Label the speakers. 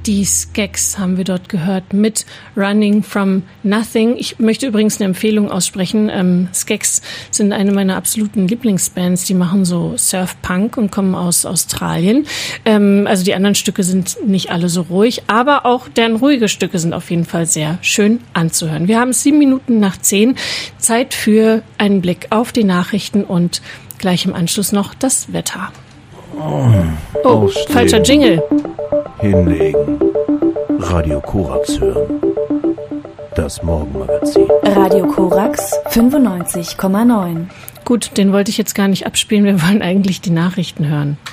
Speaker 1: Die Skeks haben wir dort gehört mit Running from Nothing. Ich möchte übrigens eine Empfehlung aussprechen. Skeks sind eine meiner absoluten Lieblingsbands. Die machen so Surf-Punk und kommen aus Australien. Also die anderen Stücke sind nicht alle so ruhig, aber auch deren ruhige Stücke sind auf jeden Fall sehr schön anzuhören. Wir haben 7:07. Zeit für einen Blick auf die Nachrichten und gleich im Anschluss noch das Wetter. Oh, falscher Jingle.
Speaker 2: Hinlegen. Radio Korax hören. Das Morgenmagazin.
Speaker 3: Radio Korax 95,9.
Speaker 1: Gut, den wollte ich jetzt gar nicht abspielen. Wir wollen eigentlich die Nachrichten hören.